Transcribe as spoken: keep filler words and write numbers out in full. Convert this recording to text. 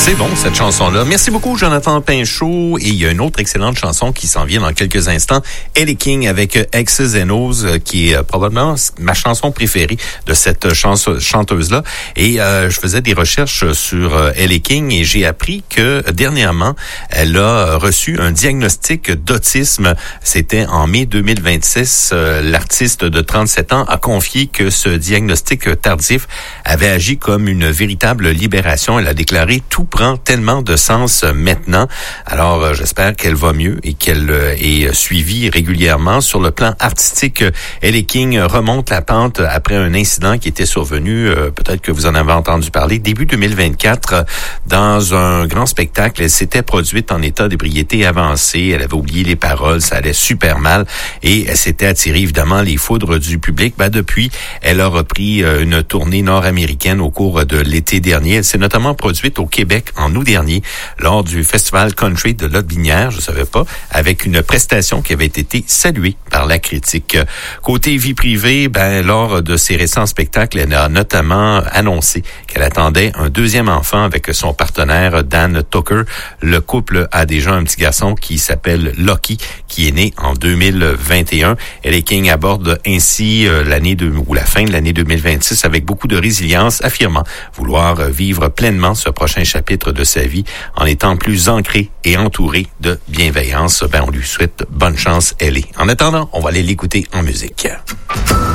C'est bon, cette chanson-là. Merci beaucoup, Jonathan Pinchot. Et il y a une autre excellente chanson qui s'en vient dans quelques instants. Ellie King avec X's and O's, qui est probablement ma chanson préférée de cette chance, chanteuse-là. Et euh, je faisais des recherches sur euh, Ellie King et j'ai appris que dernièrement, elle a reçu un diagnostic d'autisme. C'était en mai deux mille vingt-six. Euh, l'artiste de trente-sept ans a confié que ce diagnostic tardif avait agi comme une véritable libération. Elle a déclaré « Tout prend tellement de sens maintenant ». Alors, euh, j'espère qu'elle va mieux et qu'elle euh, est suivie régulièrement. Sur le plan artistique, Ellie King remonte la pente après un incident qui était survenu, euh, peut-être que vous en avez entendu parler, début deux mille vingt-quatre, dans un grand spectacle. Elle s'était produite en état d'ébriété avancée. Elle avait oublié les paroles, ça allait super mal et elle s'était attirée évidemment les foudres du public. Ben, depuis, elle a repris euh, une tournée nord-américaine au cours de l'été dernier. Elle s'est notamment produite au Québec en août dernier lors du Festival Country de Lotbinière, je savais pas, avec une prestation qui avait été saluée par la critique. Côté vie privée, ben lors de ses récents spectacles, elle a notamment annoncé qu'elle attendait un deuxième enfant avec son partenaire Dan Tucker. Le couple a déjà un petit garçon qui s'appelle Lucky, qui est né en deux mille vingt et un. Ellie King aborde ainsi euh, l'année de, ou la fin de l'année deux mille vingt-six avec beaucoup de résilience, affirmant vouloir vivre pleinement ce prochain chapitre de sa vie en étant plus ancré et entouré de bienveillance. Ben, on lui souhaite bonne chance, Ellie. En attendant, on va aller l'écouter en musique.